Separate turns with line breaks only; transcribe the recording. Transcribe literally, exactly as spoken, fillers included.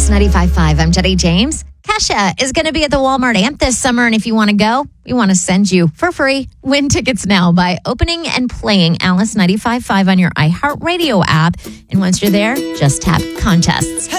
Alice ninety-five point five. I'm Jenny James. Kesha is going to be at the Walmart Amp this summer, and if you want to go, we want to send you for free. Win tickets now by opening and playing Alice ninety-five point five on your iHeartRadio app. And once you're there, just tap contests.